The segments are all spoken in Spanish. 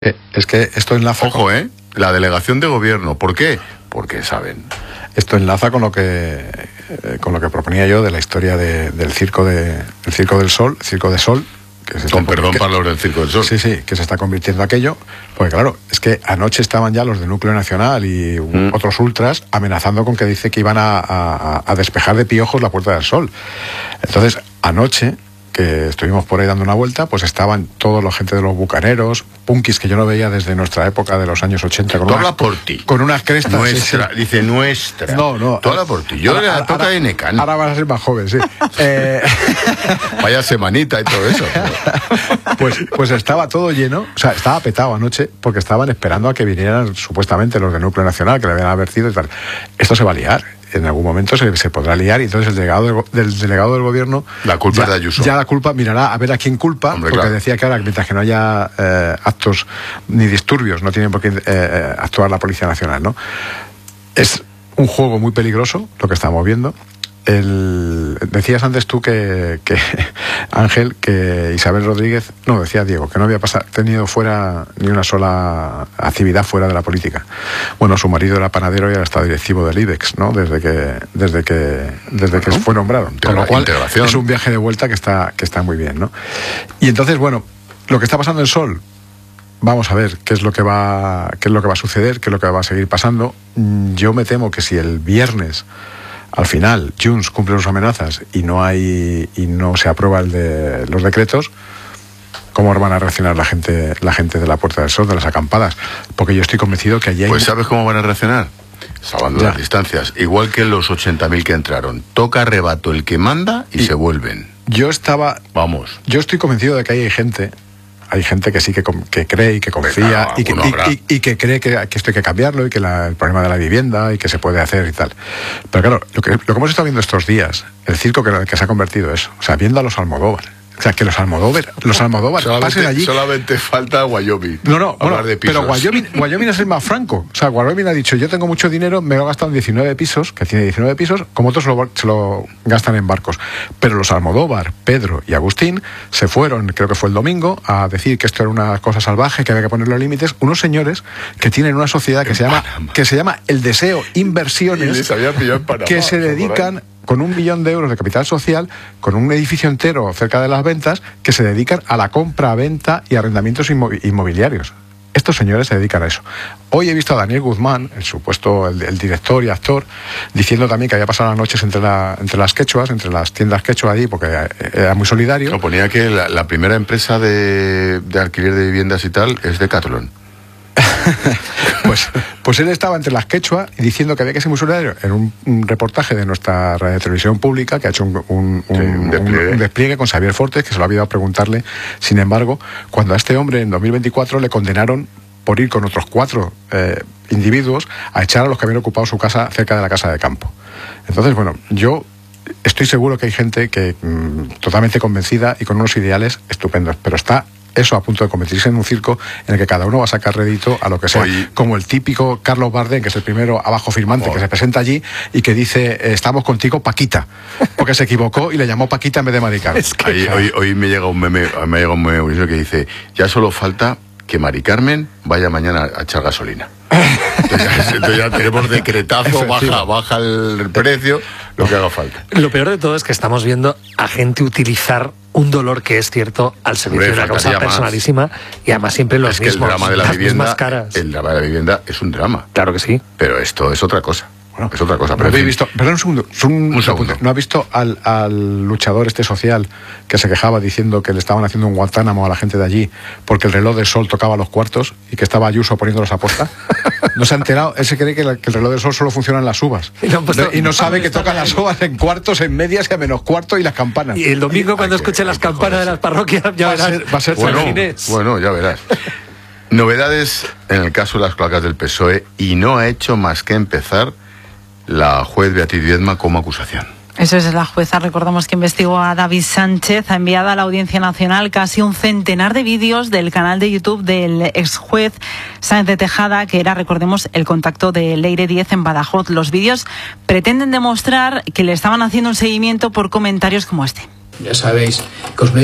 Es que esto enlaza... Ojo, la delegación de gobierno. ¿Por qué? Porque saben. Esto enlaza con lo que proponía yo de la historia del circo del Sol, Circo de Sol. Con perdón para los del Circo del Sol. Sí, que se está convirtiendo aquello. Porque claro, es que anoche estaban ya los de Núcleo Nacional y otros ultras amenazando con que dice que iban a despejar de piojos la Puerta del Sol. Entonces, anoche, que estuvimos por ahí dando una vuelta, pues estaban toda la gente de los bucaneros, punkis que yo no veía desde nuestra época de los años 80. Tú hablas por ti. Con unas crestas. Nuestra, sí. Dice nuestra. No. Tú hablas por ti. Yo la toca de Necán. Ahora vas a ser más joven, sí. Vaya semanita y todo eso. Pues estaba todo lleno, o sea, estaba petado anoche porque estaban esperando a que vinieran supuestamente los de Núcleo Nacional, que le habían advertido y tal. Esto se va a liar. En algún momento se podrá liar y entonces el delegado del gobierno... La culpa es de Ayuso. Ya la culpa mirará a ver a quién culpa, porque claro, decía que ahora, mientras que no haya actos ni disturbios, no tiene por qué actuar la Policía Nacional, ¿no? Es un juego muy peligroso lo que estamos viendo. Decías antes tú que Ángel, que Isabel Rodríguez, no, decía Diego, que no había tenido fuera ni una sola actividad fuera de la política. Bueno, su marido era panadero y era estado directivo del IBEX, ¿no? Desde que fue nombrado. Con lo cual es un viaje de vuelta que está muy bien, ¿no? Y entonces, bueno, lo que está pasando en Sol, vamos a ver qué es lo que va a suceder, qué es lo que va a seguir pasando. Yo me temo que si el viernes al final Junts cumple sus amenazas y no se aprueba los decretos, ¿cómo van a reaccionar la gente de la Puerta del Sol, de las acampadas? Porque yo estoy convencido que allí hay... Pues ¿sabes cómo van a reaccionar? Salvando las distancias, igual que los 80.000 que entraron. Toca arrebato el que manda y se vuelven. Yo estoy convencido de que hay gente que sí que cree y que confía y que cree que esto hay que cambiarlo y que el problema de la vivienda y que se puede hacer y tal. Pero claro, lo que hemos estado viendo estos días, el circo que se ha convertido eso, o sea, viendo a los Almodóvar. O sea, que los Almodóvar pasen allí. Solamente falta Wyoming. No, pero Wyoming es el más franco. O sea, Wyoming ha dicho, yo tengo mucho dinero, me lo he gastado en 19 pisos, que tiene 19 pisos, como otros se lo gastan en barcos. Pero los Almodóvar, Pedro y Agustín, se fueron, creo que fue el domingo, a decir que esto era una cosa salvaje, que había que ponerle límites. Unos señores que tienen una sociedad que se llama El Deseo Inversiones, que se dedican... con 1 billón de euros de capital social, con un edificio entero cerca de las ventas, que se dedican a la compra, venta y arrendamientos inmobiliarios. Estos señores se dedican a eso. Hoy he visto a Daniel Guzmán, el director y actor, diciendo también que había pasado las noches entre las quechuas, entre las tiendas quechua allí, porque era muy solidario. Ponía que la primera empresa de alquiler de viviendas y tal es Decathlon. Pues él estaba entre las quechua y diciendo que había que ser muy solidario en un reportaje de nuestra radio televisión pública, que ha hecho un despliegue con Xavier Fortes, que se lo ha habido a preguntarle. Sin embargo, cuando a este hombre en 2024 le condenaron por ir con otros 4 individuos a echar a los que habían ocupado su casa cerca de la casa de campo. Entonces, bueno, yo estoy seguro que hay gente que totalmente convencida y con unos ideales estupendos, pero está eso a punto de convertirse en un circo en el que cada uno va a sacar rédito a lo que sea. Como el típico Carlos Bardem, que es el primero abajo firmante, que se presenta allí y que dice, estamos contigo, Paquita, porque se equivocó y le llamó Paquita en vez de Mari Carmen. Hoy me llega un meme que dice, ya solo falta que Mari Carmen vaya mañana a echar gasolina. Entonces ya tenemos decretazo, baja el precio, lo que haga falta. Lo peor de todo es que estamos viendo a gente utilizar un dolor que es cierto al servicio de una causa personalísima y además siempre los mismos. El drama de la vivienda, caras. El drama de la vivienda es un drama. Claro que sí. Pero esto es otra cosa. Bueno, es otra cosa. Pero habéis visto, perdón un segundo. ¿No ha visto al luchador social que se quejaba diciendo que le estaban haciendo un Guantánamo a la gente de allí porque el reloj del Sol tocaba los cuartos y que estaba Ayuso poniéndolos a posta? ¿No se ha enterado? Él se cree que el reloj del Sol solo funciona en las uvas y no sabe que tocan las uvas en cuartos, en medias y a menos cuarto y las campanas. Y el domingo cuando escuche las campanas de las parroquias ya verás. Va a ser bueno, ya verás. Novedades en el caso de las cloacas del PSOE y no ha hecho más que empezar la juez Beatriz Viedma como acusación. Eso es, la jueza, recordamos que investigó a David Sánchez, ha enviado a la Audiencia Nacional casi un centenar de vídeos del canal de YouTube del ex juez Sáenz de Tejada, que era, recordemos, el contacto de Leire 10 en Badajoz. Los vídeos pretenden demostrar que le estaban haciendo un seguimiento por comentarios como este. Ya sabéis que os veis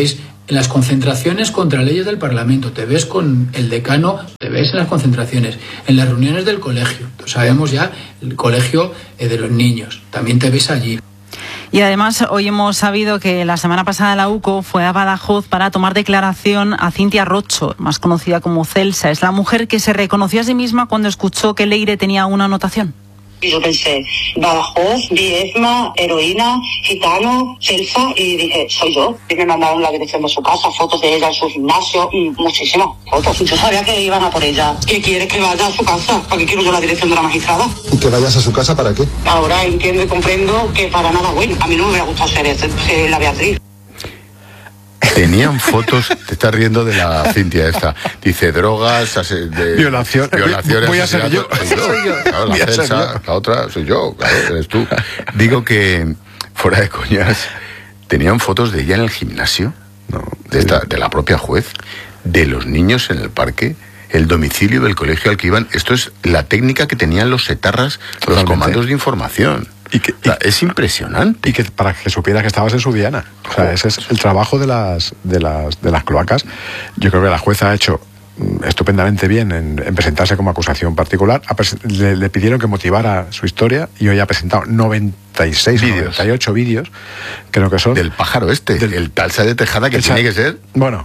en las concentraciones contra leyes del Parlamento, te ves con el decano, te ves en las concentraciones, en las reuniones del colegio, sabemos ya el colegio de los niños, también te ves allí. Y además hoy hemos sabido que la semana pasada la UCO fue a Badajoz para tomar declaración a Cintia Rocho, más conocida como Celsa. Es la mujer que se reconoció a sí misma cuando escuchó que Leire tenía una anotación. Y yo pensé, Badajoz, Viedma, heroína, gitano, Celsa, y dije, soy yo. Y me mandaron la dirección de su casa, fotos de ella en su gimnasio, muchísimas fotos. Yo sabía que iban a por ella. ¿Qué quieres que vaya a su casa? ¿Para qué quiero yo la dirección de la magistrada? ¿Y que vayas a su casa para qué? Ahora entiendo y comprendo que para nada bueno. A mí no me hubiera gustado ser la Beatriz. Tenían fotos, te estás riendo de la Cintia esta. Dice drogas, violaciones. Voy a ser yo. Soy yo. Claro, la Celsa, la otra soy yo, claro, eres tú. Digo que, fuera de coñas, tenían fotos de ella en el gimnasio, ¿no? de la propia juez, de los niños en el parque, el domicilio del colegio al que iban. Esto es la técnica que tenían los etarras, los comandos de información. Es impresionante. Y que para que supieras que estabas en su diana. O sea, ese es el trabajo de las cloacas. Yo creo que la jueza ha hecho estupendamente bien en presentarse como acusación particular. Le pidieron que motivara su historia y hoy ha presentado 96 vídeos. 98 vídeos, creo que son. Del pájaro el Talsa de Tejada, que tiene que ser. Bueno,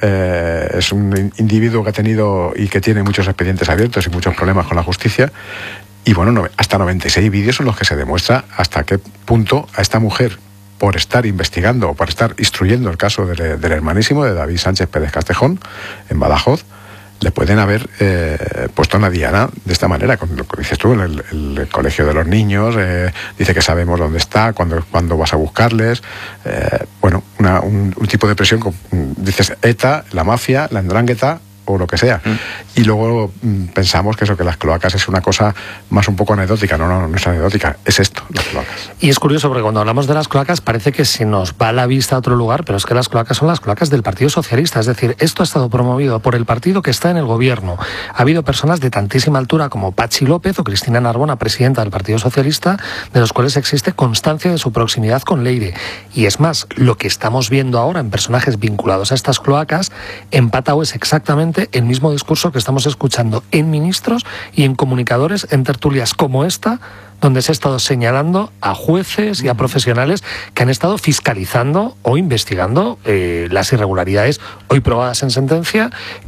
es un individuo que ha tenido y que tiene muchos expedientes abiertos y muchos problemas con la justicia. Y bueno, hasta 96 vídeos son los que se demuestra hasta qué punto a esta mujer, por estar investigando o por estar instruyendo el caso del hermanísimo de David Sánchez Pérez Castejón en Badajoz, le pueden haber puesto en la diana de esta manera. Lo que dices tú, en el colegio de los niños, dice que sabemos dónde está, cuándo vas a buscarles. Bueno, un tipo de presión, dices ETA, la mafia, la Ndrangheta o lo que sea. Y luego pensamos que eso, que las cloacas es una cosa más un poco anecdótica. No es anecdótica, es esto, las cloacas. Y es curioso porque cuando hablamos de las cloacas parece que se nos va la vista a otro lugar, pero es que las cloacas son las cloacas del Partido Socialista. Es decir, esto ha estado promovido por el partido que está en el gobierno. Ha habido personas de tantísima altura como Patxi López o Cristina Narbona, presidenta del Partido Socialista, de los cuales existe constancia de su proximidad con Leire. Y es más, lo que estamos viendo ahora en personajes vinculados a estas cloacas empata o es exactamente el mismo discurso que estamos escuchando en ministros y en comunicadores en tertulias como esta, donde se ha estado señalando a jueces y a profesionales que han estado fiscalizando o investigando las irregularidades hoy probadas en sentencia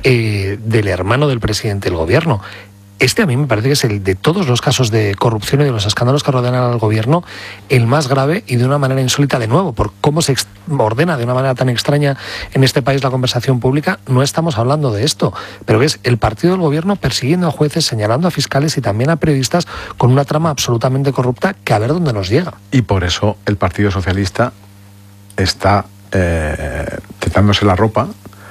del hermano del presidente del gobierno. Este a mí me parece que es el de todos los casos de corrupción y de los escándalos que rodean al gobierno, el más grave y de una manera insólita de nuevo, por cómo se ordena de una manera tan extraña en este país la conversación pública. No estamos hablando de esto, pero que es el partido del gobierno persiguiendo a jueces, señalando a fiscales y también a periodistas con una trama absolutamente corrupta que a ver dónde nos llega. Y por eso el Partido Socialista está quitándose la ropa,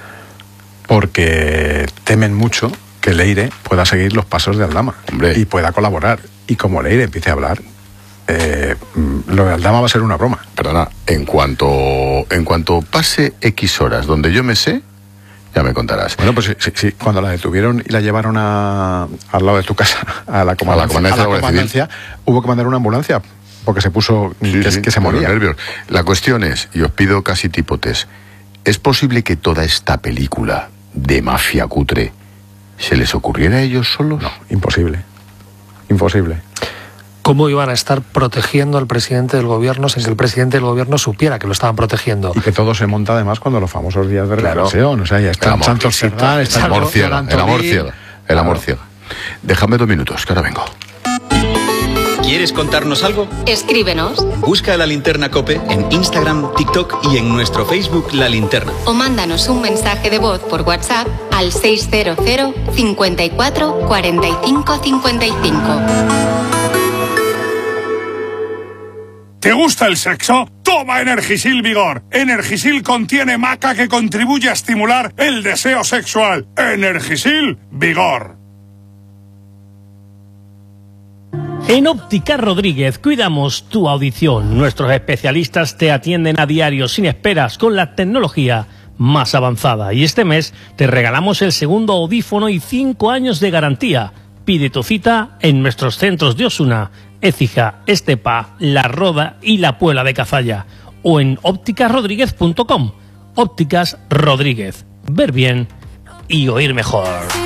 porque temen mucho que Leire pueda seguir los pasos de Aldama. Hombre. Y pueda colaborar. Y como Leire empiece a hablar, lo de Aldama va a ser una broma. Perdona, en cuanto pase X horas donde yo me sé, ya me contarás. Bueno, pues sí, cuando la detuvieron y la llevaron al lado de tu casa, a la comandancia, hubo que mandar una ambulancia porque se puso que se moría. Nervios. La cuestión es, y os pido casi tipo test, ¿es posible que toda esta película de mafia cutre se les ocurriera a ellos solos? No, imposible. Imposible. ¿Cómo iban a estar protegiendo al presidente del gobierno sin que el presidente del gobierno supiera que lo estaban protegiendo? Y que todo se monta además cuando los famosos días de reflexión. O sea, ya está Santos Cerdán, está el amor ciega. El amor ciega. Déjame 2 minutos, que ahora vengo. ¿Quieres contarnos algo? Escríbenos. Busca La Linterna COPE en Instagram, TikTok y en nuestro Facebook La Linterna. O mándanos un mensaje de voz por WhatsApp al 600 54 45 55. ¿Te gusta el sexo? ¡Toma Energisil Vigor! Energisil contiene maca que contribuye a estimular el deseo sexual. Energisil Vigor. En Óptica Rodríguez cuidamos tu audición. Nuestros especialistas te atienden a diario sin esperas con la tecnología más avanzada. Y este mes te regalamos el segundo audífono y 5 años de garantía. Pide tu cita en nuestros centros de Osuna, Écija, Estepa, La Roda y La Puebla de Cazalla. O en ópticarodríguez.com. Ópticas Rodríguez. Ver bien y oír mejor.